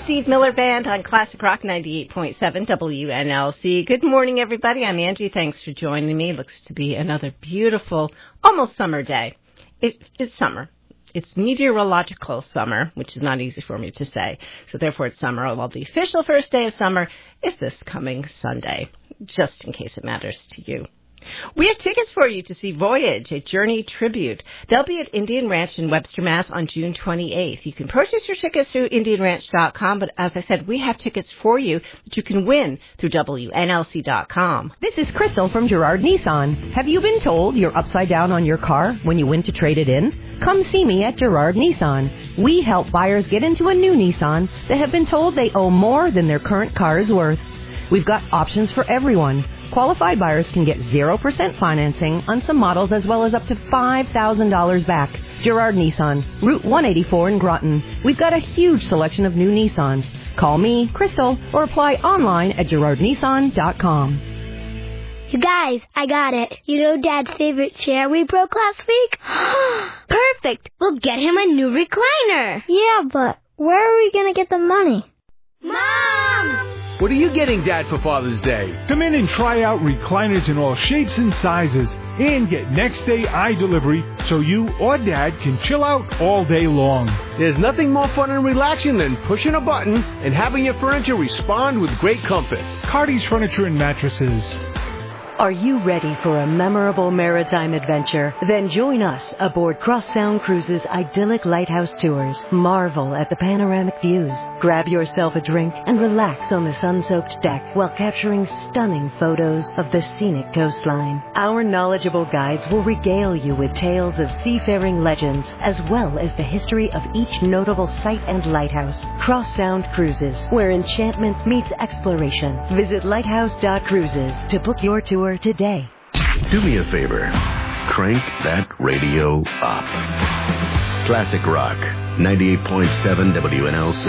Steve Miller Band on Classic Rock 98.7 WNLC. Good morning, everybody. I'm Angie. Thanks for joining me. Looks to be another beautiful, almost summer day. It's summer. It's meteorological summer, which is not easy for me to say. So therefore it's summer. Well, the official first day of summer is this coming Sunday, just in case it matters to you. We have tickets for you to see Voyage, a Journey tribute. They'll be at Indian Ranch in Webster, Mass. on June 28th. You can purchase your tickets through IndianRanch.com, but as I said, we have tickets for you that you can win through WNLC.com. This is Crystal from Girard Nissan. Have you been told you're upside down on your car when you went to trade it in? Come see me at Girard Nissan. We help buyers get into a new Nissan that have been told they owe more than their current car is worth. We've got options for everyone. Qualified buyers can get 0% financing on some models as well as up to $5,000 back. Girard Nissan, Route 184 in Groton. We've got a huge selection of new Nissans. Call me, Crystal, or apply online at GirardNissan.com. You guys, I got it. You know Dad's favorite chair we broke last week? Perfect. We'll get him a new recliner. Yeah, but where are we going to get the money? Mom! What are you getting, Dad, for Father's Day? Come in and try out recliners in all shapes and sizes and get next day eye delivery so you or Dad can chill out all day long. There's nothing more fun and relaxing than pushing a button and having your furniture respond with great comfort. Cardi's Furniture and Mattresses. Are you ready for a memorable maritime adventure? Then join us aboard Cross Sound Cruises' idyllic lighthouse tours. Marvel at the panoramic views. Grab yourself a drink and relax on the sun-soaked deck while capturing stunning photos of the scenic coastline. Our knowledgeable guides will regale you with tales of seafaring legends as well as the history of each notable site and lighthouse. Cross Sound Cruises, where enchantment meets exploration. Visit lighthouse.cruises to book your tour today. Do me a favor. Crank that radio up. Classic Rock, 98.7 WNLC.